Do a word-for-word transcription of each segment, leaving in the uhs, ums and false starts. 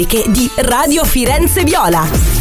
di Radio Firenze Viola.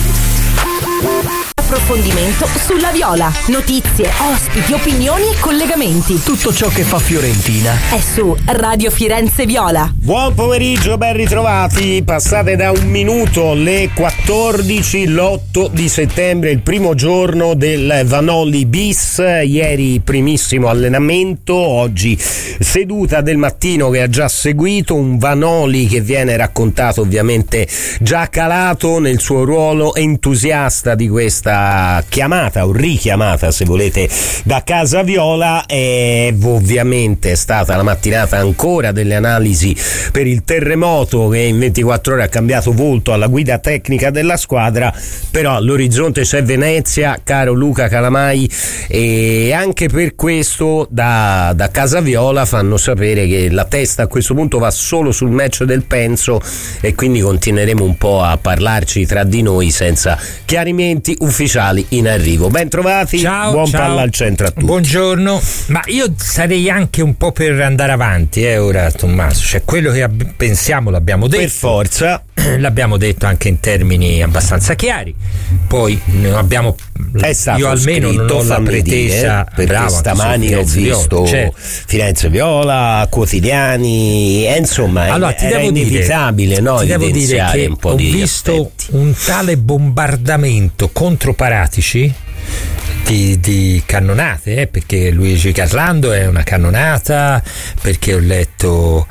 Approfondimento sulla Viola. Notizie, ospiti, opinioni e collegamenti. Tutto ciò che fa Fiorentina è su Radio Firenze Viola. Buon pomeriggio, ben ritrovati. Passate da un minuto le quattordici, l'otto di settembre, il primo giorno del Vanoli bis. Ieri primissimo allenamento, oggi seduta del mattino che ha già seguito un Vanoli che viene raccontato ovviamente già calato nel suo ruolo entusiasta di questa chiamata o richiamata, se volete, da Casa Viola. E ovviamente è stata la mattinata ancora delle analisi per il terremoto che in ventiquattro ore ha cambiato volto alla guida tecnica della squadra, però all'orizzonte c'è Venezia, caro Luca Calamai, e anche per questo da, da Casa Viola fanno sapere che la testa a questo punto va solo sul match del Penso, e quindi continueremo un po' a parlarci tra di noi senza chiarimenti ufficiali in arrivo. Ben trovati, ciao, buon ciao. Palla al centro a tutti. Buongiorno, ma io sarei anche un po' per andare avanti eh, ora, Tommaso, cioè quello che ab- pensiamo l'abbiamo detto, per forza l'abbiamo detto anche in termini abbastanza chiari, poi non abbiamo, io almeno non ho la pretesa, perché bravo, stamani ho visto cioè, Firenze Viola, quotidiani, e insomma allora, ti era devo inevitabile dire, no, ti devo dire che un po' ho di visto aspetti. Un tale bombardamento contro Paratici Di, di cannonate, eh, perché Luigi Garlando è una cannonata, perché ho letto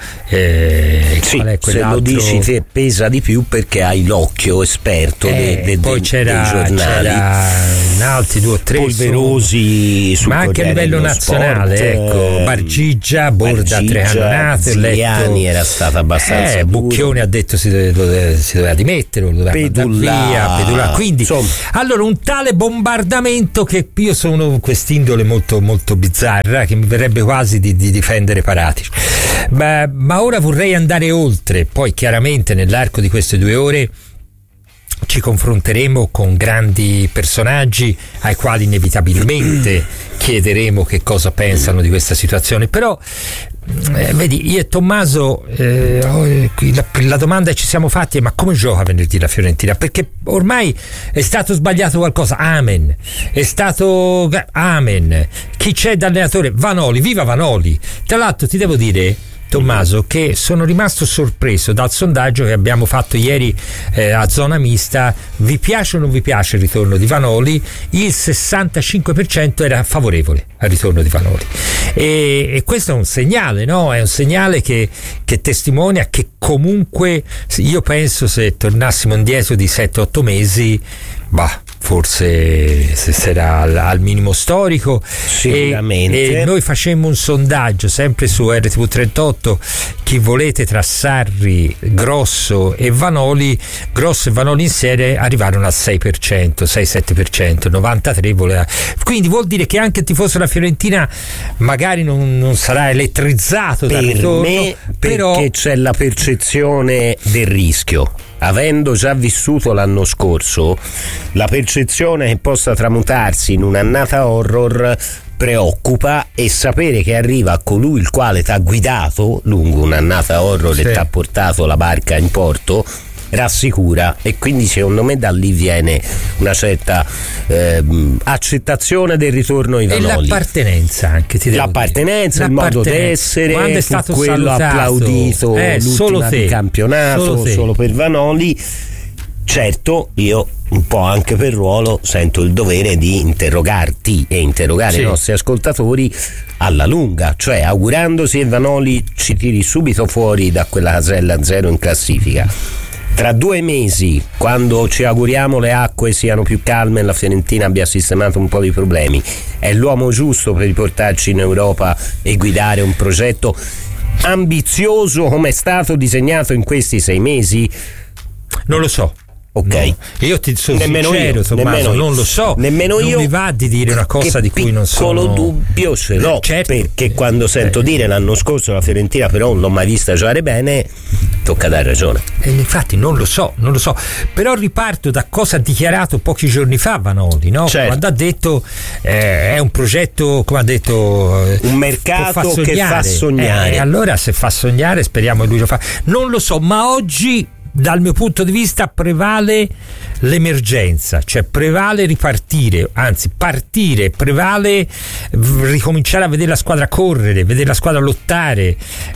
eh, sì, qual è se lo dici te pesa di più perché hai l'occhio esperto eh, de, de, poi de, c'era, dei giornali, c'era in altri due o tre polverosi sul ma anche a livello nazionale, sport, ecco, Bargigia borda Bargigia, tre cannonate, Zigliani era stata abbastanza eh, duro. Bucchioni ha detto si doveva, si doveva dimettere, lo doveva Pedulla, mandare via, Pedulla. Quindi insomma, allora un tale bombardamento che io sono quest'indole molto molto bizzarra che mi verrebbe quasi di, di difendere Paratici, ma, ma ora vorrei andare oltre. Poi chiaramente nell'arco di queste due ore ci confronteremo con grandi personaggi ai quali inevitabilmente chiederemo che cosa pensano di questa situazione, però Eh, vedi, io e Tommaso eh, la, la domanda che ci siamo fatti è: ma come gioca venerdì la Fiorentina? Perché ormai è stato sbagliato qualcosa, amen, è stato amen, chi c'è da allenatore? Vanoli, viva Vanoli. Tra l'altro ti devo dire, Tommaso, che sono rimasto sorpreso dal sondaggio che abbiamo fatto ieri eh, a zona mista. Vi piace o non vi piace il ritorno di Vanoli? Il sessantacinque per cento era favorevole al ritorno di Vanoli, e, e questo è un segnale, no? È un segnale che, che testimonia che comunque, io penso, se tornassimo indietro di sette otto mesi, bah, forse se sarà al, al minimo storico. Sicuramente. E, e noi facemmo un sondaggio sempre su R T V trentotto, chi volete tra Sarri, Grosso e Vanoli. Grosso e Vanoli insieme arrivarono al sei per cento, sei sette per cento, novantatré voleva. Quindi vuol dire che anche il tifoso della Fiorentina magari non, non sarà elettrizzato per dal ritorno, me, però perché c'è la percezione del rischio. Avendo già vissuto l'anno scorso, la percezione che possa tramutarsi in un'annata horror preoccupa, e sapere che arriva colui il quale ti ha guidato lungo un'annata horror sì. e ti ha portato la barca in porto rassicura, e quindi secondo me da lì viene una certa eh, accettazione del ritorno ai Vanoli. E l'appartenenza anche, ti devo l'appartenenza, dire. il modo d'essere, quando è stato quello salutato, applaudito eh, l'ultima solo te, di campionato solo, solo per Vanoli. Certo, io un po' anche per ruolo sento il dovere di interrogarti e interrogare sì. i nostri ascoltatori alla lunga, cioè augurandosi che Vanoli ci tiri subito fuori da quella casella zero in classifica. Tra due mesi, quando ci auguriamo le acque siano più calme e la Fiorentina abbia sistemato un po' di problemi, è l'uomo giusto per riportarci in Europa e guidare un progetto ambizioso come è stato disegnato in questi sei mesi? Non lo so. Ok, no. Io ti sono nemmeno sincero, io, Tommaso, nemmeno non lo so, nemmeno non io, mi va di dire una cosa di cui non sono. Piccolo dubbio ce l'ho, certo. Perché quando sento eh. dire l'anno scorso la Fiorentina però non l'ho mai vista giocare bene, tocca dare ragione. E infatti non lo so, non lo so, però riparto da cosa ha dichiarato pochi giorni fa Vanoli, no? Certo. Quando ha detto eh, è un progetto, come ha detto, un mercato che fa sognare. E eh, allora se fa sognare speriamo che lui lo fa. Non lo so, ma oggi dal mio punto di vista prevale l'emergenza, cioè prevale ripartire, anzi partire, prevale ricominciare a vedere la squadra correre, vedere la squadra lottare.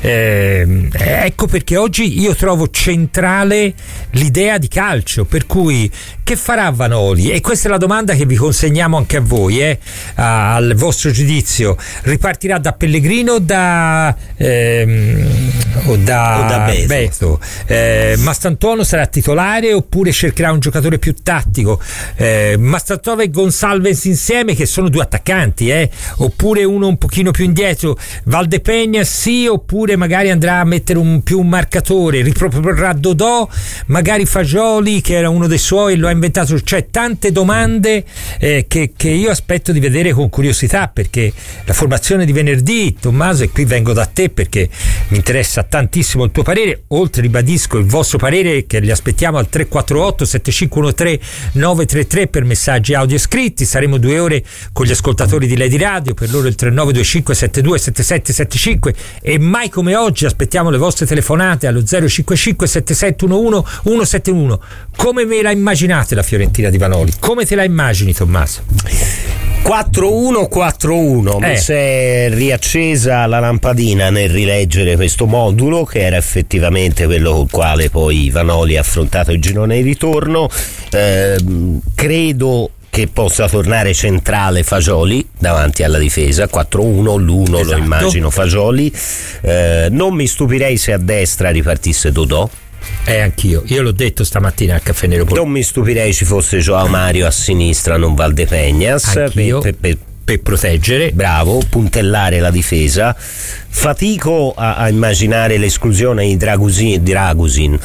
Eh, ecco perché oggi io trovo centrale l'idea di calcio, per cui che farà Vanoli? E questa è la domanda che vi consegniamo anche a voi, eh, al vostro giudizio. Ripartirà da Pellegrino o da ehm, o da, o da Beto? Beto. Eh, Mastantuono sarà titolare oppure cercherà un giocatore più tattico? eh, Mastantuono e Gonçalves insieme, che sono due attaccanti, eh? Oppure uno un pochino più indietro, Valdepegna sì, oppure magari andrà a mettere un più un marcatore, riproporrà Dodò, magari Fagioli che era uno dei suoi, lo ha inventato. Cioè tante domande eh, che, che io aspetto di vedere con curiosità, perché la formazione di venerdì, Tommaso, e qui vengo da te perché mi interessa tantissimo il tuo parere, oltre ribadisco il vostro parere che li aspettiamo al tre quattro otto sette cinque uno tre nove tre tre per messaggi audio scritti. Saremo due ore con gli ascoltatori di Lady Radio, per loro il tre nove due cinque sette due sette sette sette cinque, e mai come oggi aspettiamo le vostre telefonate allo zero cinque cinque sette sette uno uno uno sette uno. Come ve la immaginate la Fiorentina di Vanoli? Come te la immagini, Tommaso? quattro uno quattro uno. Eh. Mi si è riaccesa la lampadina nel rileggere questo modulo, che era effettivamente quello col quale poi Vanoli ha affrontato il girone di ritorno. Eh, credo che possa tornare centrale Fagioli davanti alla difesa, quattro uno, l'uno esatto. Lo immagino Fagioli. Eh, non mi stupirei se a destra ripartisse Dodò. Eh, anch'io, io l'ho detto stamattina al Caffè Nero. Non mi stupirei ci fosse Joao Mario a sinistra, non Valdepegnas, anch'io, per, per, per proteggere. Bravo, puntellare la difesa. Fatico a, a immaginare l'esclusione di Dragusin, di Dragusin,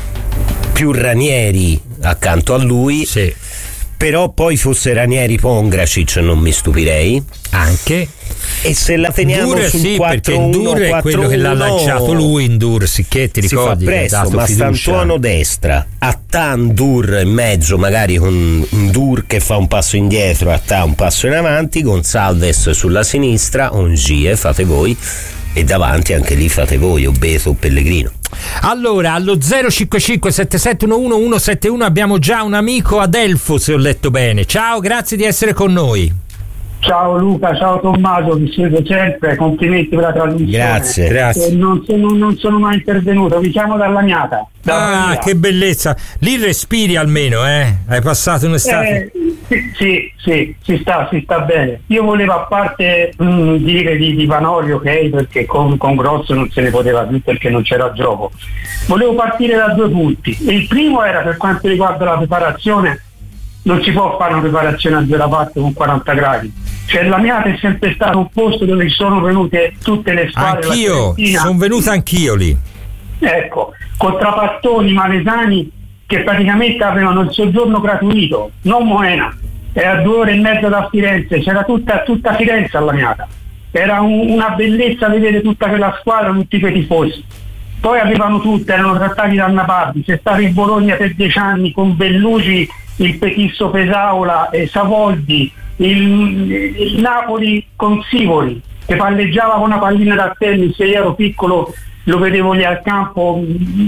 più Ranieri accanto a lui. Sì. Però poi fosse Ranieri Pongracic non mi stupirei. Anche. E se la teniamo Ndur, sul sì, quattro uno, perché Ndur è quello che l'ha lanciato lui, Ndur, sicché ti ricordi? Si fa presto, ma fiducia. Mastantuono destra, Attà Ndur in mezzo, magari con Ndur che fa un passo indietro, Attà un passo in avanti, Gonçalves sulla sinistra, Ongie fate voi, e davanti anche lì fate voi, o Beto o Pellegrino. Allora, allo zero cinque cinque sette sette uno uno uno sette uno abbiamo già un amico ad Elfo, se ho letto bene. Ciao, grazie di essere con noi. Ciao Luca, ciao Tommaso, vi seguo sempre, complimenti per la trasmissione. Grazie, grazie. Eh, non, sono, non sono mai intervenuto, vi chiamo da Laniata. Da Ah, Pavia. che bellezza. Lì respiri almeno, eh? Hai passato un'estate. Eh, sì, sì, si sta, si sta bene. Io volevo, a parte mh, dire di, di Vanoli, ok, perché con, con Grosso non se ne poteva più perché non c'era gioco. Volevo partire da due punti. Il primo era per quanto riguarda la preparazione. Non si può fare una preparazione a zero parte con quaranta gradi. Cioè Laniata è sempre stato un posto dove sono venute tutte le squadre. Anch'io, sono venuta anch'io lì. Ecco, con Trapattoni, Malesani, che praticamente avevano il soggiorno gratuito, non Moena, era a due ore e mezza da Firenze, c'era tutta, tutta Firenze a Laniata. Era un, una bellezza vedere tutta quella squadra, tutti quei tifosi. Poi avevano tutte, erano trattati da Napardi, c'è stato il Bologna per dieci anni con Belluci, il Petisso Pesaula, e Savoldi, il, il Napoli con Sivoli che palleggiava con una pallina da tennis, e io ero piccolo, lo vedevo lì al campo,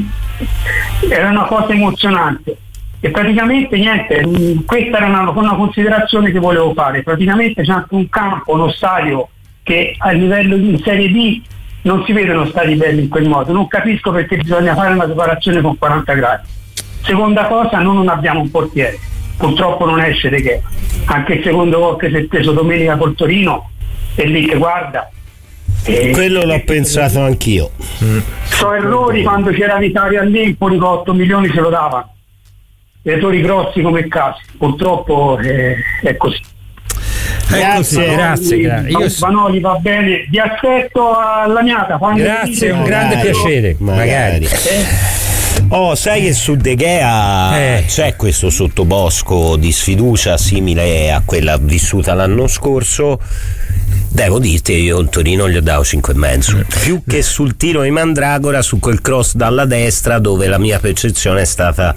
era una cosa emozionante. E praticamente niente, questa era una, una considerazione che volevo fare. Praticamente c'è anche un campo, uno stadio che a livello di Serie B non si vedono stati belli in quel modo. Non capisco perché bisogna fare una preparazione con quaranta gradi. Seconda cosa, noi non abbiamo un portiere, purtroppo non esce De Gea. Anche il secondo gol che si è preso domenica col Torino è lì che guarda. E quello l'ho pensato anch'io. Mm. So errori quando c'era Vittorio all'Empoli con otto milioni se lo davano. Errori grossi come casi. Purtroppo eh, è così. Grazie, grazie, grazie. Io... Vanoli va bene, vi aspetto a Laniata. Grazie, un grande magari, piacere. Magari. magari. Eh. Oh, sai che su De Gea eh. c'è questo sottobosco di sfiducia simile a quella vissuta l'anno scorso. Devo dirti, io in Torino gli ho dato cinque e mezzo, più che sul tiro di Mandragora, su quel cross dalla destra dove la mia percezione è stata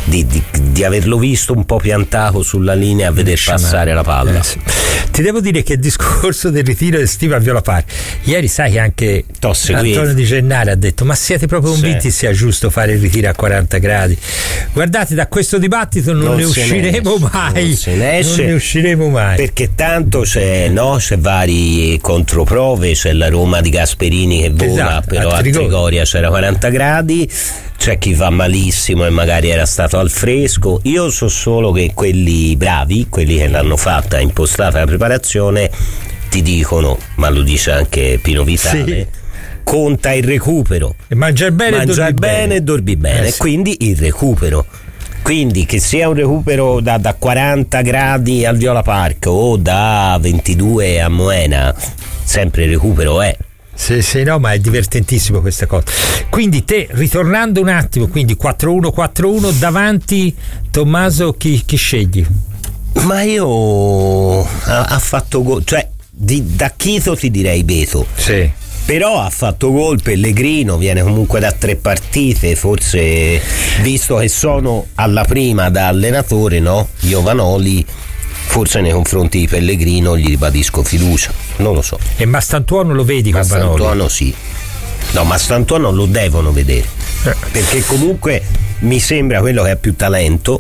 di, di, di averlo visto un po' piantato sulla linea a veder passare la palla. Eh, sì. Ti devo dire che il discorso del ritiro estivo a Viola Park, ieri sai che anche Antonio Di Gennaro ha detto: ma siete proprio convinti sì. sia giusto fare il ritiro a quaranta gradi? Guardate, da questo dibattito non, non ne usciremo ne mai non, se ne esce, non ne usciremo mai, perché tanto c'è, no, c'è vari controprove, c'è la Roma di Gasperini che vola, esatto, però a Trigoria. a Trigoria c'era quaranta gradi, c'è chi va malissimo e magari era stato al fresco. Io so solo che quelli bravi, quelli che l'hanno fatta impostata la preparazione, ti dicono, ma lo dice anche Pino Vitale, sì. conta il recupero e mangiare bene mangiare e bene, bene e dormi bene, eh sì. quindi il recupero, quindi che sia un recupero da, da quaranta gradi al Viola Park o da ventidue a Moena, sempre il recupero è. Sì, sì, no, ma è divertentissimo questa cosa. Quindi te, ritornando un attimo, quindi quattro uno quattro uno davanti, Tommaso, chi, chi scegli? Ma io ha, ha fatto gol, cioè di, da Chito ti direi Beto. Sì. Però ha fatto gol Pellegrino, viene comunque da tre partite, forse visto che sono alla prima da allenatore, no? Io Vanoli, forse nei confronti di Pellegrino gli ribadisco fiducia, non lo so. E Mastantuono lo vedi con Vanoli? Mastantuono sì. No, Mastantuono lo devono vedere, eh. perché comunque mi sembra quello che ha più talento,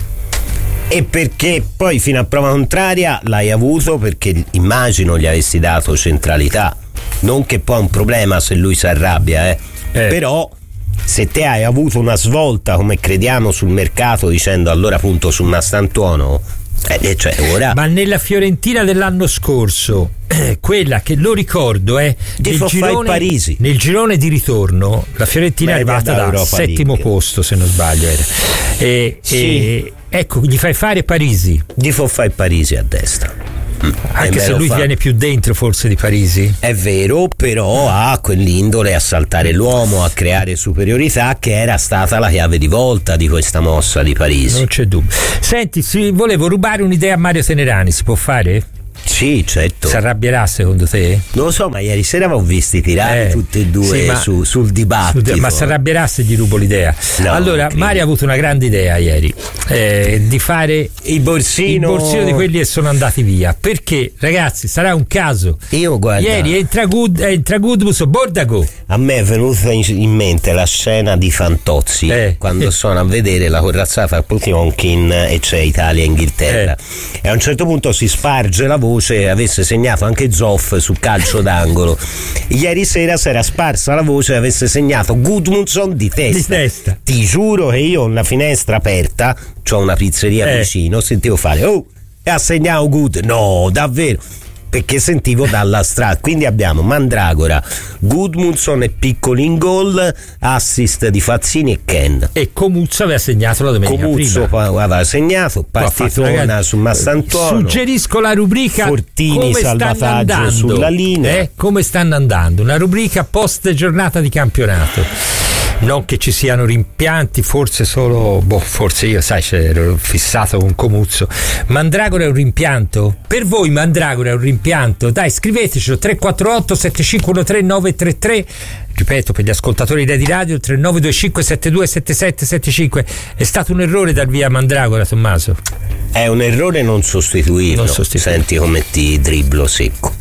e perché poi fino a prova contraria l'hai avuto perché immagino gli avessi dato centralità. Non che poi è un problema se lui si arrabbia, eh. Eh. Però se te hai avuto una svolta come crediamo sul mercato dicendo allora punto su Mastantuono, eh, cioè ora... Ma nella Fiorentina dell'anno scorso, eh, quella che lo ricordo è eh, nel, girone, Parisi. nel girone di ritorno la Fiorentina è arrivata da settimo League. posto se non sbaglio era. E, sì. e, ecco, gli fai fare Parisi, gli fa fare Parisi a destra. Anche se lui fa. viene più dentro forse di Parisi, è vero, però ha quell'indole a saltare l'uomo, a creare superiorità, che era stata la chiave di volta di questa mossa di Parisi. Non c'è dubbio. Senti, si, volevo rubare un'idea a Mario Tenerani, si può fare? Sì, certo. Si arrabbierà secondo te? Non lo so, ma ieri sera avevo visti tirare eh, tutti e due sì, ma, su, sul dibattito. Ma si arrabbierà se gli rubo l'idea? No, allora, Mario ha avuto una grande idea ieri, eh, di fare il borsino. il borsino di quelli che sono andati via. Perché, ragazzi, sarà un caso. Io guarda, ieri entra Good, entra Goodmus, Bordago. A me è venuta in mente la scena di Fantozzi eh, quando eh. sono a vedere la corazzata al Potionkin e c'è Italia-Inghilterra. Eh. E a un certo punto si sparge la voce avesse segnato anche Zoff su calcio d'angolo. Ieri sera si era sparsa la voce e avesse segnato Gudmundsson di testa. di testa Ti giuro che io ho una finestra aperta, c'ho una pizzeria eh. vicino, sentivo fare oh, e ha segnato Good, no davvero, perché sentivo dalla strada. Quindi abbiamo Mandragora, Gudmundsson e Piccoli in gol, assist di Fazzini e Ken, e Comuzzo aveva segnato la domenica Comuzzo prima aveva segnato, partitona su Mastantuono. Suggerisco la rubrica Fortini, come salvataggio sulla linea, eh? come stanno andando, una rubrica post giornata di campionato. Non che ci siano rimpianti, forse solo, boh, forse io, sai, c'ero fissato con Comuzzo. Mandragora è un rimpianto? Per voi Mandragora è un rimpianto? Dai, scrivetecelo, tre quattro otto sette cinque uno tre nove tre tre, ripeto per gli ascoltatori di Radio, tre nove due cinque sette due sette sette sette cinque. È stato un errore dar via Mandragora, Tommaso? È un errore non sostituirlo, non sostituirlo. Senti come ti dribblo secco.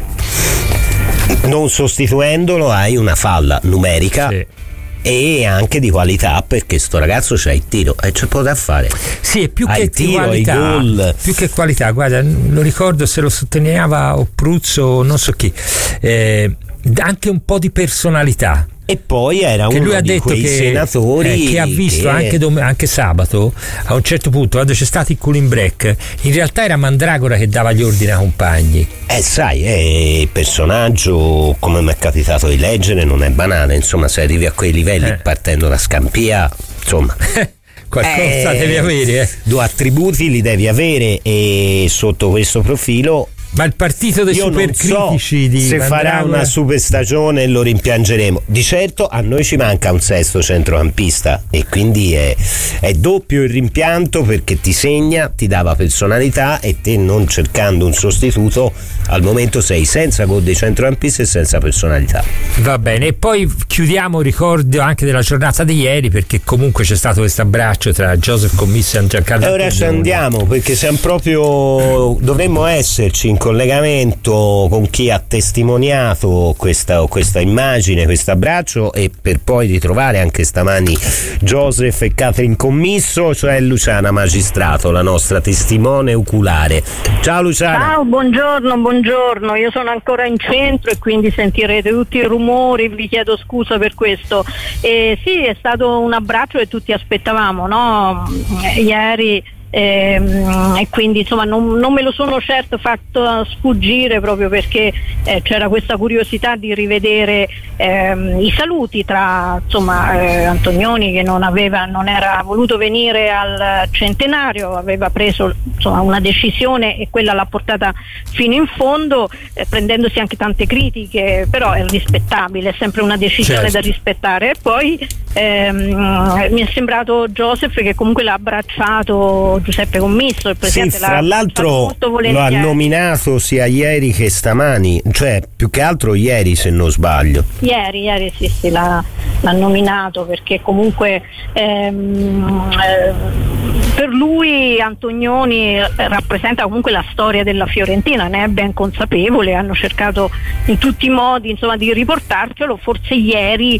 Non sostituendolo hai una falla numerica, sì, e anche di qualità, perché sto ragazzo c'ha il tiro e c'è poco da fare. Sì, più ha che tiro, qualità, gol. più che qualità, guarda, lo ricordo se lo sottolineava Oppruzzo, non so chi, eh, anche un po' di personalità. E poi era che uno lui ha di detto quei che, senatori eh, che ha visto che... anche, dom- anche sabato a un certo punto, quando c'è stato il cooling break, in realtà era Mandragora che dava gli ordini ai compagni. Eh sai, eh, il personaggio, come mi è capitato di leggere, non è banale, insomma, se arrivi a quei livelli eh. partendo da Scampia, insomma qualcosa eh, devi avere, eh. due attributi li devi avere, e sotto questo profilo Ma il partito dei io supercritici so di se Mandragora farà una super stagione lo rimpiangeremo. Di certo a noi ci manca un sesto centrocampista e quindi è, è doppio il rimpianto, perché ti segna, ti dava personalità, e te, non cercando un sostituto, al momento sei senza gol dei centrocampisti e senza personalità. Va bene, e poi chiudiamo, ricordo anche della giornata di ieri, perché comunque c'è stato questo abbraccio tra Joseph Commisso e Giancarlo E ora ci andiamo, perché siamo proprio, dovremmo esserci in collegamento con chi ha testimoniato questa, questa immagine, questo abbraccio, e per poi ritrovare anche stamani Joseph e Catherine Commisso, cioè Luciana Magistrato, la nostra testimone oculare. Ciao Luciana. Ciao, buongiorno, buongiorno, io sono ancora in centro e quindi sentirete tutti i rumori, vi chiedo scusa per questo. E sì, è stato un abbraccio che tutti aspettavamo, no? Ieri. E, e quindi insomma non, non me lo sono certo fatto sfuggire, proprio perché eh, c'era questa curiosità di rivedere ehm, i saluti tra insomma eh, Antonioni, che non aveva non era voluto venire al centenario, aveva preso insomma una decisione e quella l'ha portata fino in fondo, eh, prendendosi anche tante critiche, però è rispettabile, è sempre una decisione certo. da rispettare. E poi ehm, mi è sembrato Joseph che comunque l'ha abbracciato Giuseppe Commisso, il presidente. Sì, fra l'altro lo ha nominato sia ieri che stamani, cioè più che altro ieri, se non sbaglio. Ieri, ieri sì, sì, l'ha, l'ha nominato, perché comunque ehm, eh, per lui Antonioni rappresenta comunque la storia della Fiorentina, ne è ben consapevole, hanno cercato in tutti i modi insomma di riportarcelo. Forse ieri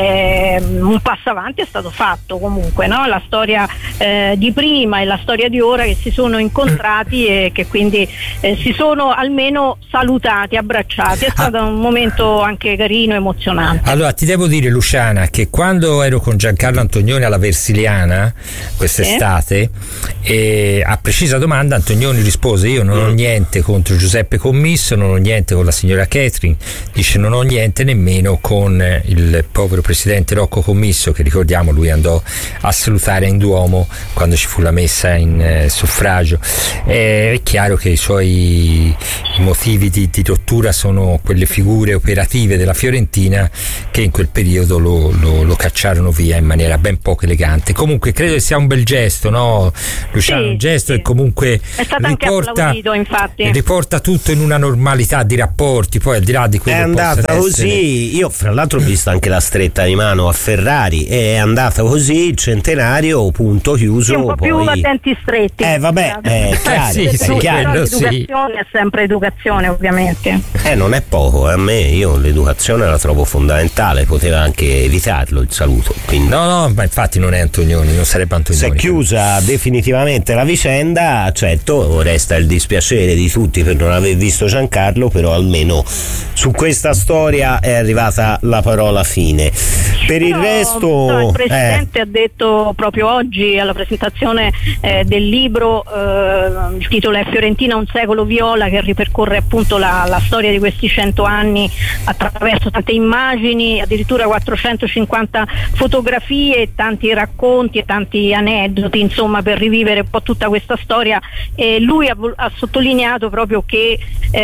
eh, un passo avanti è stato fatto comunque, no? La storia eh, di prima e la storia di ora che si sono incontrati e che quindi eh, si sono almeno salutati, abbracciati. È stato un momento anche carino, emozionante. Allora ti devo dire, Luciana, che quando ero con Giancarlo Antonioni alla Versiliana quest'estate, eh? e a precisa domanda Antonioni rispose: io non ho niente contro Giuseppe Commisso, non ho niente con la signora Catherine, dice non ho niente nemmeno con il povero presidente Rocco Commisso, che ricordiamo lui andò a salutare in Duomo quando ci fu la messa in eh, suffragio. Eh, è chiaro che i suoi i motivi di, di rottura sono quelle figure operative della Fiorentina che in quel periodo lo, lo, lo cacciarono via in maniera ben poco elegante. Comunque credo che sia un bel gesto, no Luciano? Sì, un gesto sì. che comunque è stato riporta, anche applaudito, infatti. riporta tutto in una normalità di rapporti, poi al di là di quello è andata così essere... Io fra l'altro ho visto anche la stretta di mano a Ferrari, è andata così, il centenario, punto, chiuso. Sì, un po' poi... più a denti stretti. Eh vabbè, è chiaro, sì, sì, è chiaro. L'educazione sì. è sempre educazione, ovviamente. Eh, non è poco, eh, a me, io l'educazione la trovo fondamentale, poteva anche evitarlo il saluto. Quindi... No, no, ma infatti non è Antonioni, non sarebbe Antonioni. Si è chiusa definitivamente la vicenda, certo resta il dispiacere di tutti per non aver visto Giancarlo, però almeno su questa storia è arrivata la parola fine. Per il no, resto no, il Presidente eh. ha detto proprio oggi alla presentazione eh, del libro, eh, il titolo è Fiorentina un secolo viola, che ripercorre appunto la, la storia di questi cento anni attraverso tante immagini, addirittura quattrocentocinquanta fotografie, tanti racconti e tanti aneddoti, insomma, per rivivere un po' tutta questa storia. E lui ha, ha sottolineato proprio che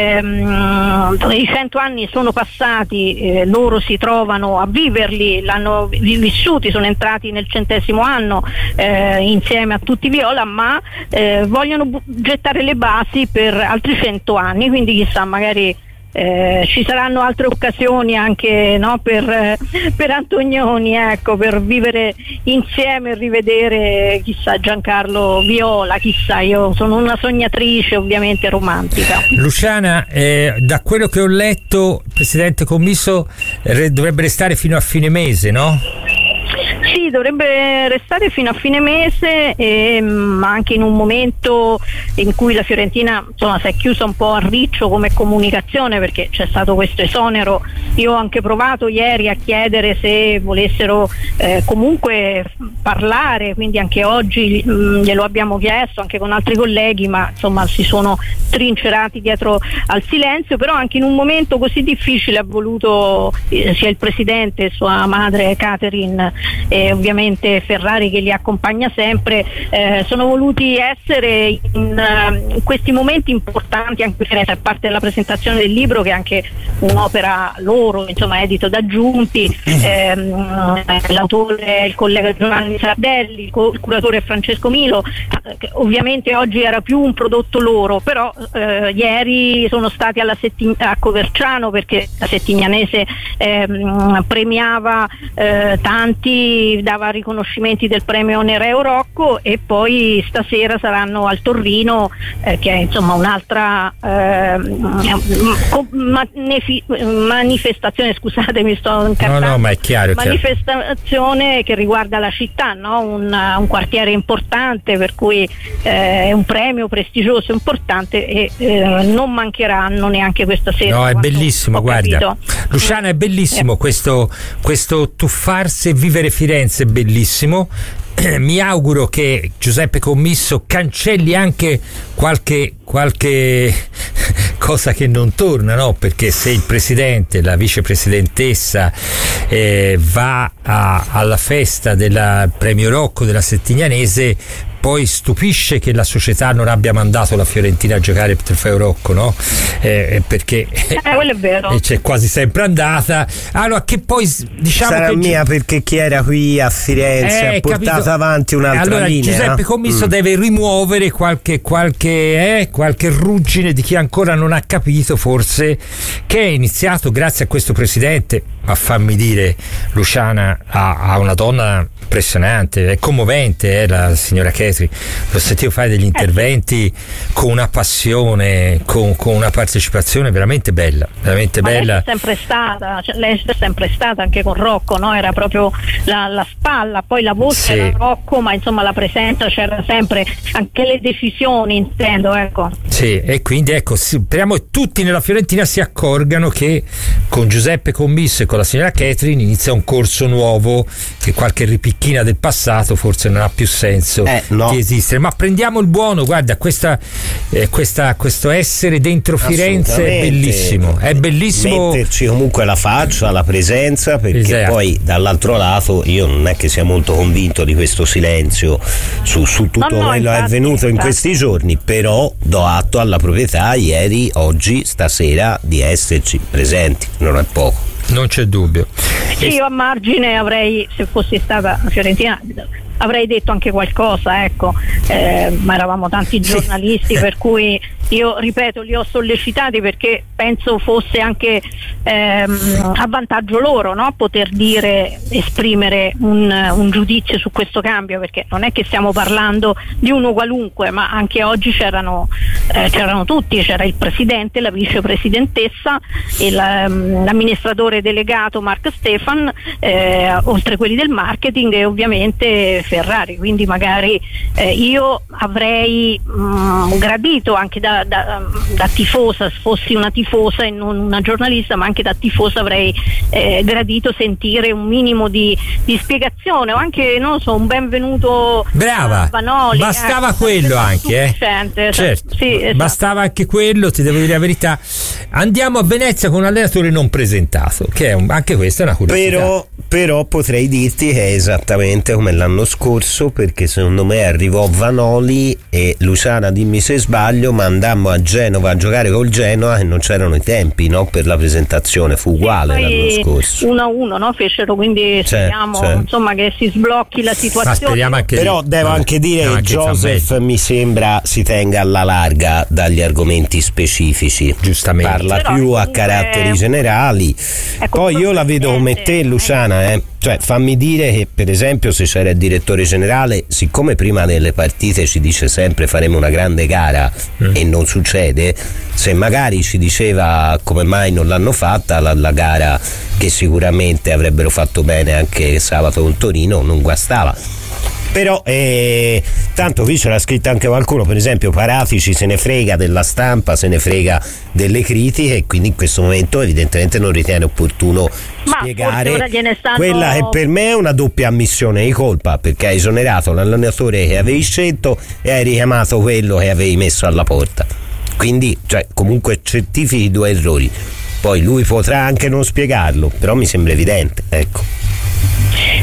ehm, i cento anni sono passati, eh, loro si trovano a viverli, l'hanno vissuti, sono entrati nel centesimo anno eh, insieme a tutti Viola, ma eh, vogliono bu- gettare le basi per altri cento anni, quindi chissà, magari Eh, ci saranno altre occasioni anche, no, per, eh, per Antonioni, ecco, per vivere insieme e rivedere chissà Giancarlo Viola, chissà. Io sono una sognatrice ovviamente romantica. Luciana, eh, da quello che ho letto il presidente Commisso re- dovrebbe restare fino a fine mese, no? Sì, dovrebbe restare fino a fine mese, e, ma anche in un momento in cui la Fiorentina insomma si è chiusa un po' a riccio come comunicazione, perché c'è stato questo esonero. Io ho anche provato ieri a chiedere se volessero eh, comunque parlare, quindi anche oggi mh, glielo abbiamo chiesto anche con altri colleghi, ma insomma si sono trincerati dietro al silenzio. Però anche in un momento così difficile ha voluto eh, sia il presidente, sua madre Catherine, e ovviamente Ferrari che li accompagna sempre, eh, sono voluti essere in, uh, in questi momenti importanti anche per a parte della presentazione del libro, che è anche un'opera loro, insomma, edito da Giunti, ehm, l'autore è il collega Giovanni Sardelli, il curatore è Francesco Milo, che ovviamente oggi era più un prodotto loro, però eh, ieri sono stati alla Settig- a Coverciano, perché la Settignanese ehm, premiava eh, tanti, dava riconoscimenti del premio Nereo Rocco, e poi stasera saranno al Torrino, eh, che è insomma un'altra eh, manefi- manifestazione, scusate mi sto incartando, no no ma è chiaro, manifestazione che riguarda la città, no? un, un quartiere importante, per cui eh, è un premio prestigioso importante, e eh, non mancheranno neanche questa sera. No, è bellissimo, guarda capito. Luciana, è bellissimo eh. questo, questo tuffarsi e vivere Firenze, è bellissimo. Mi auguro che Giuseppe Commisso cancelli anche qualche, qualche cosa che non torna, no? Perché se il presidente, la vicepresidentessa eh, va a, alla festa del premio Rocco della Settignanese, poi stupisce che la società non abbia mandato la Fiorentina a giocare il trofeo Rocco, no? Eh, perché eh, quello è vero. c'è quasi sempre andata. Allora, che poi diciamo sarà che mia perché chi era qui a Firenze eh, ha portato capito? avanti un'altra allora, linea. Giuseppe Commisso mm. deve rimuovere qualche qualche, eh, qualche ruggine di chi ancora non ha capito, forse, che è iniziato grazie a questo presidente. A farmi dire, Luciana ha, ha una donna impressionante, è commovente, eh, la signora Chetri, l'ho sentito fare degli interventi con una passione, con, con una partecipazione veramente bella, veramente Ma bella. Lei è sempre stata, cioè, lei è sempre stata anche con Rocco, no? Era proprio la, la spalla, poi la voce sì. era Rocco, ma insomma la presenza c'era sempre, anche le decisioni, intendo, ecco. Sì, e quindi ecco, speriamo che tutti nella Fiorentina si accorgano che con Giuseppe Commisso e con la signora Catherine inizia un corso nuovo, che qualche ripicchina del passato forse non ha più senso eh, no. di esistere, ma prendiamo il buono. Guarda, questa, eh, questa, questo essere dentro Firenze è bellissimo, è bellissimo metterci comunque la faccia, la presenza, perché esatto. Poi dall'altro lato io non è che sia molto convinto di questo silenzio su, su tutto no, no, quello che è avvenuto in questi giorni, però do atto alla proprietà ieri, oggi, stasera di esserci presenti, non è poco. Non c'è dubbio. Sì, io a margine avrei, se fossi stata Fiorentina, avrei detto anche qualcosa, ecco, eh, ma eravamo tanti giornalisti, per cui io ripeto, li ho sollecitati perché penso fosse anche ehm, a vantaggio loro, no? Poter dire, esprimere un, un giudizio su questo cambio, perché non è che stiamo parlando di uno qualunque, ma anche oggi c'erano, eh, c'erano tutti, c'era il presidente, la vicepresidentessa e la, l'amministratore delegato Mark Stefan, eh, oltre quelli del marketing e ovviamente Ferrari, quindi magari eh, io avrei mh, gradito anche da Da, da tifosa, se fossi una tifosa e non una giornalista, ma anche da tifosa avrei eh, gradito sentire un minimo di, di spiegazione, o anche, non lo so, un benvenuto brava a Vanoli, bastava ecco, quello anche eh. certo, sì, esatto. Bastava anche quello, ti devo dire la verità. Andiamo a Venezia con un allenatore non presentato, che è un, anche questa è una curiosità. Però, però potrei dirti che è esattamente come l'anno scorso, perché secondo me arrivò Vanoli e, Luciana dimmi se sbaglio, ma andammo a Genova a giocare col Genoa e non c'erano i tempi, no? Per la presentazione fu uguale l'anno scorso, uno a uno, no? Fecero, quindi c'è, speriamo c'è. insomma che si sblocchi la situazione. Anche però di, devo vabbè, anche dire che Joseph mi sembra si tenga alla larga dagli argomenti specifici, giustamente parla però più comunque, a caratteri generali. Ecco, poi io la vedo come te, Luciana, eh. Cioè, fammi dire che, per esempio, se c'era il direttore generale, siccome prima delle partite ci dice sempre faremo una grande gara mm. e non succede, se magari ci diceva come mai non l'hanno fatta la, la gara che sicuramente avrebbero fatto bene anche sabato con Torino, non guastava. Però eh, tanto qui ce l'ha scritta anche qualcuno, per esempio Paratici se ne frega della stampa, se ne frega delle critiche, e quindi in questo momento evidentemente non ritiene opportuno ma spiegare stanno... quella che per me è una doppia ammissione di colpa, perché hai esonerato l'allenatore che avevi scelto e hai richiamato quello che avevi messo alla porta, quindi cioè, comunque certifichi due errori. Poi lui potrà anche non spiegarlo, però mi sembra evidente, ecco.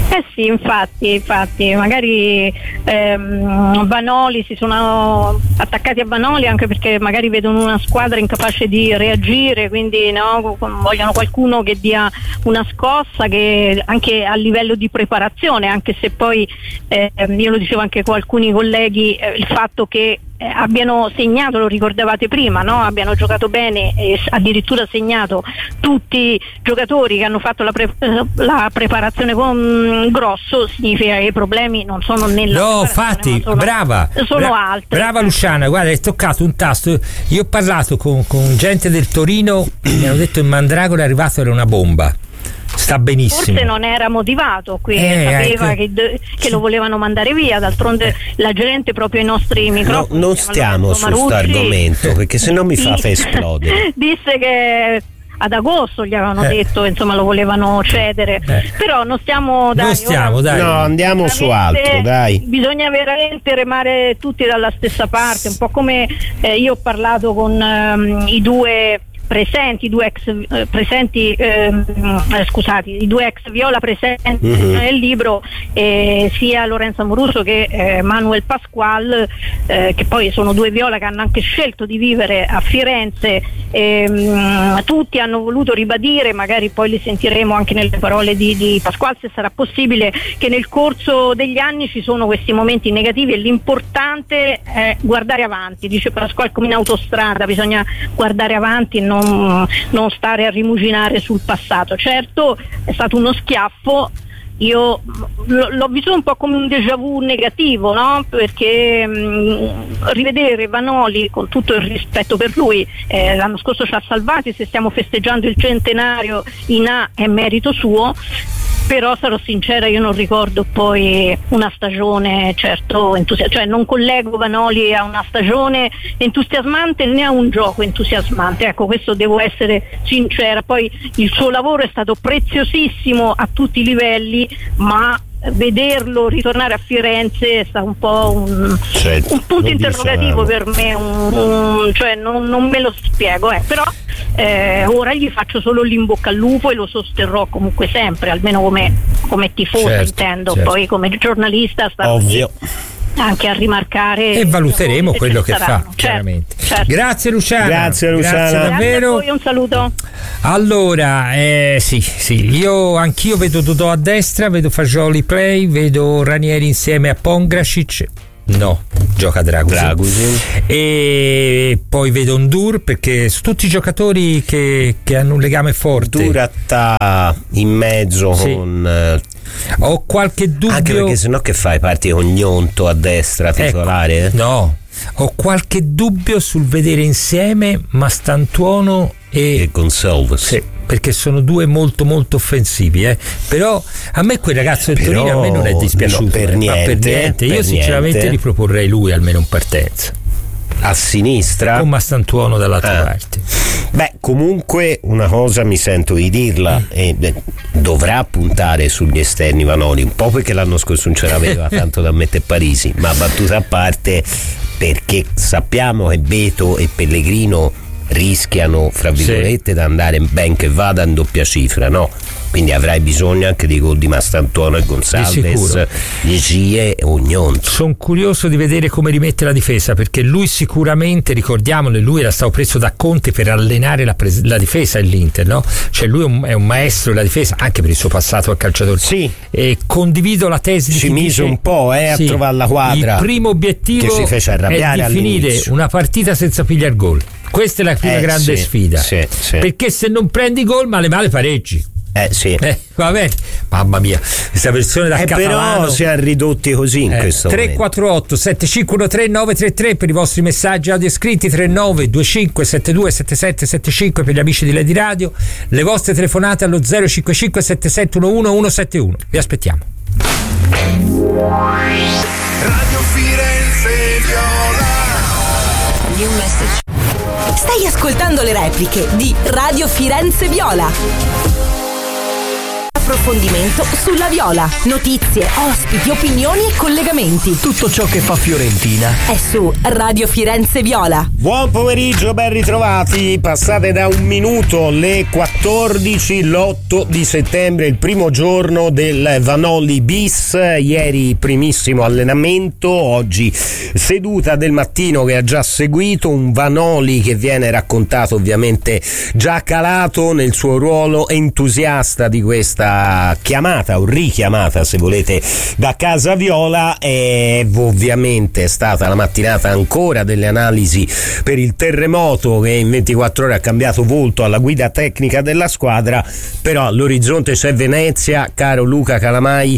Eh sì, infatti, infatti, magari ehm, Vanoli, si sono attaccati a Vanoli anche perché magari vedono una squadra incapace di reagire, quindi no, vogliono qualcuno che dia una scossa, che anche a livello di preparazione, anche se poi eh, io lo dicevo anche con alcuni colleghi, eh, il fatto che Eh, abbiano segnato, lo ricordavate prima, no? Abbiano giocato bene e addirittura segnato tutti i giocatori che hanno fatto la, pre- la preparazione con Grosso, significa che i problemi non sono nella no, infatti, sono, brava sono bra- altri. Brava Luciana, guarda, hai toccato un tasto. Io ho parlato con, con gente del Torino, mi hanno detto in Mandragora è arrivato, era una bomba. Sta benissimo. Forse non era motivato qui, eh, sapeva ecco. che, che lo volevano mandare via, d'altronde la gente proprio ai nostri microfoni. No, non stiamo su questo argomento perché se no mi fa fa esplodere. Disse che ad agosto gli avevano eh. detto, insomma, lo volevano cedere, eh. però non stiamo dai, non stiamo, ora, dai. No, andiamo su altro, dai. Bisogna veramente remare tutti dalla stessa parte, un po' come eh, io ho parlato con um, i due presenti, i due ex eh, presenti ehm, eh, scusati, i due ex Viola presenti mm-hmm. nel libro, eh, sia Lorenzo Amoruso che eh, Manuel Pasqual, eh, che poi sono due Viola che hanno anche scelto di vivere a Firenze. Ehm, tutti hanno voluto ribadire, magari poi li sentiremo anche nelle parole di, di Pasqual se sarà possibile, che nel corso degli anni ci sono questi momenti negativi e l'importante è guardare avanti. Dice Pasqual, come in autostrada bisogna guardare avanti e non non stare a rimuginare sul passato. Certo, è stato uno schiaffo, io l'ho visto un po' come un déjà vu negativo, no? Perché mh, rivedere Vanoli, con tutto il rispetto per lui, eh, l'anno scorso ci ha salvati, se stiamo festeggiando il centenario in A è merito suo, però sarò sincera, io non ricordo poi una stagione certo entusiasmante, cioè non collego Vanoli a una stagione entusiasmante né a un gioco entusiasmante, ecco, questo devo essere sincera. Poi il suo lavoro è stato preziosissimo a tutti i livelli, ma vederlo ritornare a Firenze è stato un po' un, certo, un punto interrogativo per me, un, un, cioè non, non me lo spiego, eh, però eh, ora gli faccio solo l'inbocca al lupo e lo sosterrò comunque sempre, almeno come, come tifoso, certo, intendo, certo. Poi come giornalista sta ovvio anche a rimarcare e valuteremo quello che saranno. fa, certo, chiaramente. Certo. Grazie Luciana. Grazie Luciana. Grazie davvero. Grazie a voi, un saluto. Allora, eh, sì, sì, io anch'io vedo Dodò a destra, vedo Fagioli play, vedo Ranieri insieme a Pongracic. No, gioca Dragusin. Dragusin. E poi vedo Ndur, perché su tutti i giocatori che, che hanno un legame forte. Durata in mezzo sì. con ho qualche dubbio, anche perché sennò che fai, parti con Gnonto a destra titolare? Ecco, no, ho qualche dubbio sul vedere insieme Mastantuono e, e Gonçalves. Sì, perché sono due molto molto offensivi, eh. Però a me quel ragazzo del Però, Torino a me non è dispiaciuto, no, per, eh, niente, ma per niente. Io per sinceramente niente. riproporrei lui almeno in partenza A sinistra con Mastantuono dall'altra ah. parte. Beh, comunque una cosa mi sento di dirla, mm. e beh, dovrà puntare sugli esterni Vanoli, un po' perché l'anno scorso non ce l'aveva tanto da mettere Parisi, ma battuta a parte, perché sappiamo che Beto e Pellegrino rischiano, fra virgolette, sì. di andare ben che vada in doppia cifra, no? Quindi avrai bisogno anche dei gol di Mastantuono e Gonçalves, Gie e Gnonto. Sono curioso di vedere come rimette la difesa, perché lui sicuramente, ricordiamolo, lui era stato preso da Conte per allenare la, pres- la difesa dell'Inter, no? Cioè lui è un, è un maestro della difesa, anche per il suo passato al calciatore. Sì. E condivido la tesi ci di mise dice, un po' eh, sì, a trovare la quadra. Il primo obiettivo che si fece arrabbiare è di finire all'inizio. una partita senza pigliare gol. Questa è la prima eh, grande sì, sfida, sì, sì. perché se non prendi gol male male pareggi. Eh sì. Eh, va bene. Mamma mia, questa versione da eh, catalano. Però si è ridotti così in eh, questo tre quattro otto sette cinque uno tre nove tre tre per i vostri messaggi audio scritti, tre nove due cinque sette due sette sette sette cinque per gli amici di Lady Radio, le vostre telefonate allo zero cinque cinque sette sette uno uno uno sette uno. Vi aspettiamo. Radio Firenze Viola. New message. Stai ascoltando le repliche di Radio Firenze Viola. approfondimento sulla Viola. Notizie, ospiti, opinioni e collegamenti. Tutto ciò che fa Fiorentina è su Radio Firenze Viola. Buon pomeriggio, ben ritrovati. Passate da un minuto le quattordici, l'otto di settembre, il primo giorno del Vanoli bis. Ieri primissimo allenamento, oggi seduta del mattino che ha già seguito un Vanoli che viene raccontato ovviamente già calato nel suo ruolo entusiasta di questa chiamata o richiamata, se volete, da Casa Viola. E ovviamente è stata la mattinata ancora delle analisi per il terremoto che in ventiquattro ore ha cambiato volto alla guida tecnica della squadra, però all'orizzonte c'è Venezia, caro Luca Calamai,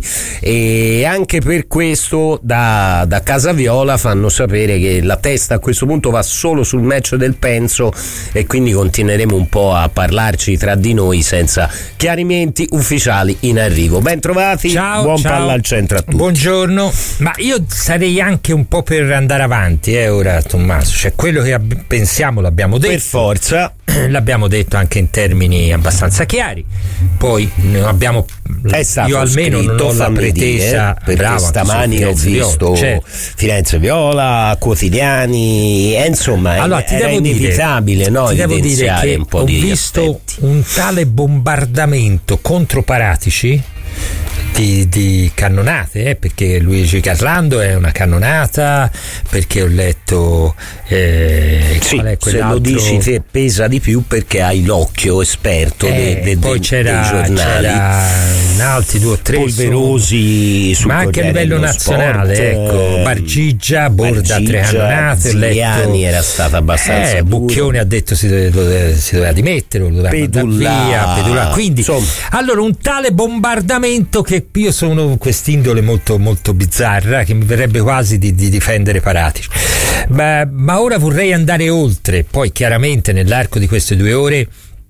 e anche per questo da, da Casa Viola fanno sapere che la testa a questo punto va solo sul match del Penso, e quindi continueremo un po' a parlarci tra di noi senza chiarimenti ufficiali in arrivo. Ben trovati, ciao, buon ciao. palla al centro a tutti. Buongiorno, ma io sarei anche un po' per andare avanti eh, ora, Tommaso, cioè quello che ab- pensiamo l'abbiamo detto, per forza l'abbiamo detto anche in termini abbastanza chiari, poi abbiamo, è stato io almeno non ho la pretesa, dire, perché bravo, stamani ho visto certo. Firenze Viola, quotidiani, e insomma allora, ti era devo inevitabile, dire, no, ti devo dire che un po' ho di visto aspetti. un tale bombardamento contro Paratici Di, di cannonate, eh, perché Luigi Garlando è una cannonata, perché ho letto eh, sì, qual è se lo dici te pesa di più perché hai l'occhio esperto eh, de, de, poi de, c'era, dei giornali, c'era in altri due o tre polverosi sul ma anche a livello nazionale, sport, ecco, Bargigia borda tre cannonate, Zigliani era stata abbastanza eh, Bucchione ha detto si doveva, si doveva dimettere, lo doveva mandare via, Pedulla. Quindi insomma, allora un tale bombardamento che io sono quest'indole molto molto bizzarra che mi verrebbe quasi di, di difendere Paratici, ma, ma ora vorrei andare oltre. Poi chiaramente nell'arco di queste due ore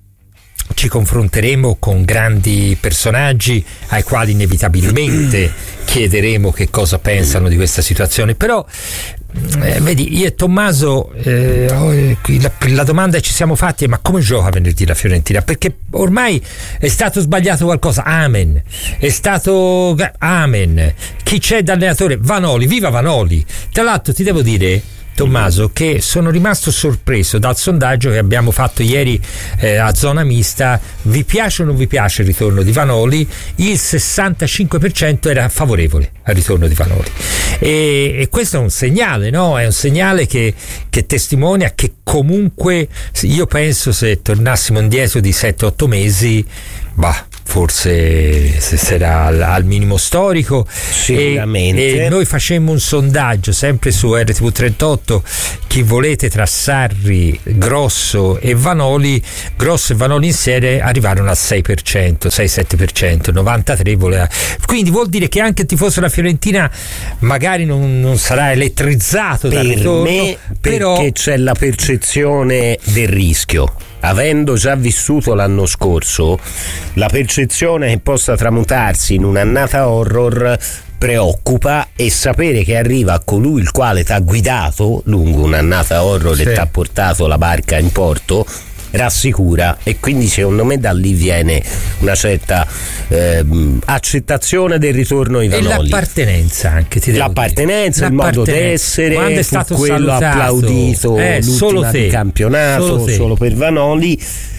ci confronteremo con grandi personaggi ai quali inevitabilmente chiederemo che cosa pensano di questa situazione, però Eh, vedi, io e Tommaso eh, la, la domanda che ci siamo fatti è: ma come gioca venerdì la Fiorentina? Perché ormai è stato sbagliato qualcosa, amen, è stato amen, chi c'è da allenatore? Vanoli, viva Vanoli. Tra l'altro ti devo dire, Tommaso, che sono rimasto sorpreso dal sondaggio che abbiamo fatto ieri eh, a zona mista. Vi piace o non vi piace il ritorno di Vanoli? Il sessantacinque per cento era favorevole al ritorno di Vanoli, e, e questo è un segnale, no? È un segnale che, che testimonia che comunque, io penso, se tornassimo indietro di sette otto mesi, bah, forse sarà al, al minimo storico. Sicuramente. E, e noi facemmo un sondaggio sempre su R T V trentotto, chi volete tra Sarri, Grosso e Vanoli. Grosso e Vanoli insieme arrivarono al sei per cento, sei sette per cento, novantatré voleva. Quindi vuol dire che anche il tifoso della Fiorentina magari non, non sarà elettrizzato per dal ritorno, me, però perché c'è la percezione del rischio. Avendo già vissuto l'anno scorso, la percezione che possa tramutarsi in un'annata horror preoccupa, e sapere che arriva colui il quale ti ha guidato lungo un'annata horror sì. e ti ha portato la barca in porto rassicura, e quindi secondo me da lì viene una certa eh, accettazione del ritorno ai Vanoli. E l'appartenenza anche, ti devo l'appartenenza, dire. il modo d'essere, quando è stato quello salutato, applaudito eh, l'ultima solo di campionato, solo, solo per Vanoli.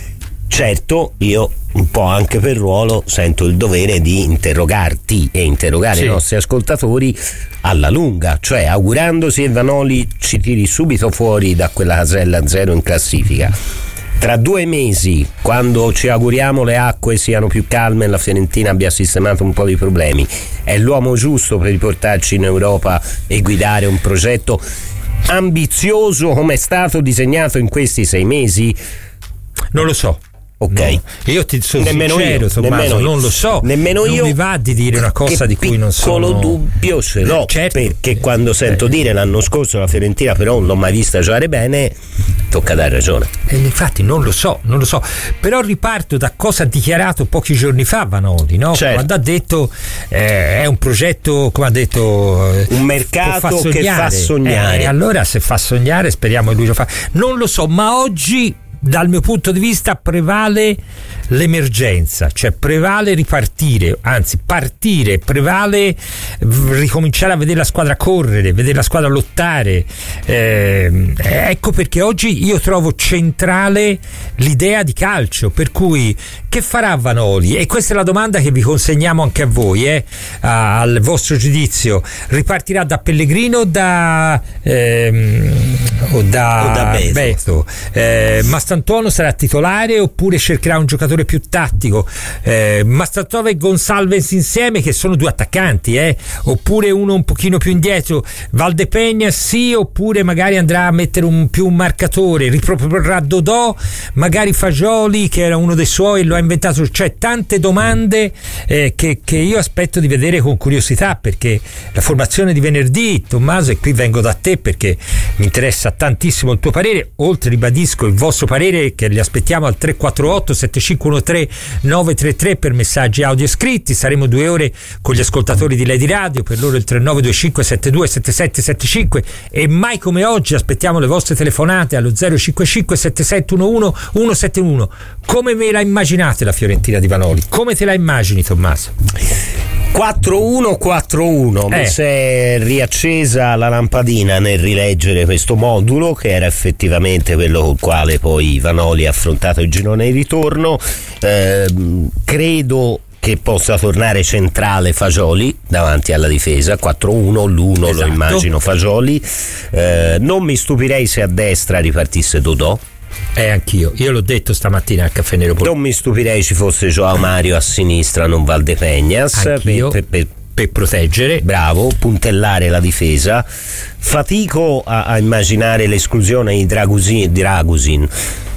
Certo, io un po' anche per ruolo sento il dovere di interrogarti e interrogare sì. i nostri ascoltatori alla lunga, cioè augurandosi che Vanoli ci tiri subito fuori da quella casella zero in classifica. Tra due mesi, quando ci auguriamo le acque siano più calme e la Fiorentina abbia sistemato un po' di problemi, è l'uomo giusto per riportarci in Europa e guidare un progetto ambizioso come è stato disegnato in questi sei mesi? Non lo so. Ok, no. Io ti sono nemmeno sincero, io, Tommaso, non lo so, nemmeno non io, mi va di dire una cosa di cui non sono. Piccolo dubbio ce l'ho, certo. perché quando sento eh. dire l'anno scorso la Fiorentina però non l'ho mai vista giocare bene, tocca dare ragione. E infatti non lo so, non lo so, però riparto da cosa ha dichiarato pochi giorni fa Vanoli, no? Certo. Quando ha detto eh, è un progetto, come ha detto, eh, un mercato fa che fa sognare. E eh, allora se fa sognare speriamo che lui lo fa. Non lo so, ma oggi dal mio punto di vista prevale l'emergenza, cioè prevale ripartire, anzi partire, prevale ricominciare a vedere la squadra correre, vedere la squadra lottare. Eh, ecco perché oggi io trovo centrale l'idea di calcio, per cui che farà Vanoli? E questa è la domanda che vi consegniamo anche a voi, eh, al vostro giudizio. Ripartirà da Pellegrino o da ehm, o da, o da Beto? Beto. Eh, Mastantuono sarà titolare oppure cercherà un giocatore più tattico? Eh, Mastantuono e Gonçalves insieme, che sono due attaccanti, eh? Oppure uno un pochino più indietro? Valdepegna sì, oppure magari andrà a mettere un più un marcatore, riproporrà Dodò, magari Fagioli che era uno dei suoi e lo ha inventato. Cioè tante domande eh, che, che io aspetto di vedere con curiosità, perché la formazione di venerdì, Tommaso, e qui vengo da te perché mi interessa tantissimo il tuo parere, oltre ribadisco il vostro parere che li aspettiamo al tre quattro otto sette cinque uno tre nove tre tre per messaggi audio scritti. Saremo due ore con gli ascoltatori di Lady Radio, per loro il tre nove due cinque sette due sette sette sette cinque, e mai come oggi aspettiamo le vostre telefonate allo zero cinque cinque sette sette uno uno uno sette uno. Come ve la immaginate la Fiorentina di Vanoli? Come te la immagini, Tommaso? quattro uno quattro uno. Eh. Mi si è riaccesa la lampadina nel rileggere questo modulo, che era effettivamente quello con il quale poi Vanoli ha affrontato il girone di ritorno. Eh, credo che possa tornare centrale Fagioli davanti alla difesa. Quattro uno, l'uno Esatto. Lo immagino Fagioli. Eh, non mi stupirei se a destra ripartisse Dodò. Eh, anch'io, io l'ho detto stamattina al Caffè Nero. Non mi stupirei ci fosse Joao Mario a sinistra, non Valdepegnas, Anch'io, per, per, per proteggere. bravo, puntellare la difesa. Fatico a, a immaginare l'esclusione di Dragusin, di Dragusin,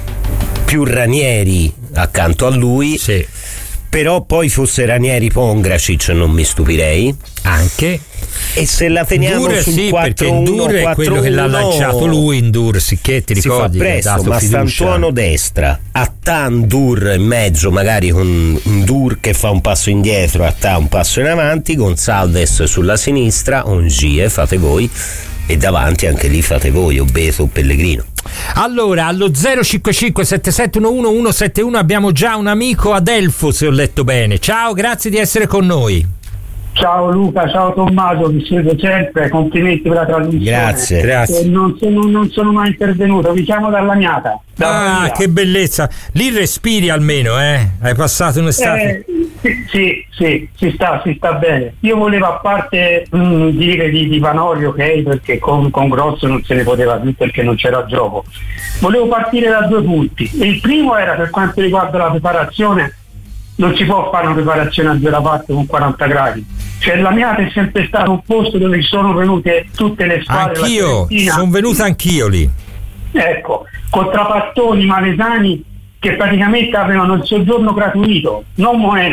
più Ranieri accanto a lui. Sì. Però poi fosse Ranieri Pongracic non mi stupirei. Anche. E se la teniamo Ndur, sul sì, perché quattro uno Ndur è quello che l'ha lanciato lui, Ndur, sicché ti ricordi? si fa presto, che ha dato ma fiducia. Mastantuono destra, Attà Ndur in mezzo, magari con Ndur che fa un passo indietro, Attà un passo in avanti, Gonçalves sulla sinistra, Ongie fate voi, e davanti anche lì fate voi, o Beto o Pellegrino. Allora, allo zero cinque cinque sette sette uno uno uno sette uno abbiamo già un amico ad Elfo, se ho letto bene. Ciao, grazie di essere con noi. Ciao Luca, ciao Tommaso, vi seguo sempre, complimenti per la trasmissione. Grazie, grazie. Eh, non, sono, non sono mai intervenuto, vi chiamo dalla Laniata. da Ah, Pavia. che bellezza. Lì respiri almeno, eh? Hai passato un'estate. Eh, sì, sì, si sta, si sta bene. Io volevo, a parte mh, dire di, di Vanoli, ok, perché con, con Grosso non se ne poteva più perché non c'era gioco. Volevo partire da due punti. Il primo era per quanto riguarda la preparazione. Non si può fare una preparazione a zero parte con quaranta gradi. Cioè la Laniata è sempre stato un posto dove sono venute tutte le squadre. Anch'io, sono venuto anch'io lì. Ecco, con Trapattoni, Malesani che praticamente avevano il soggiorno gratuito, non Moena.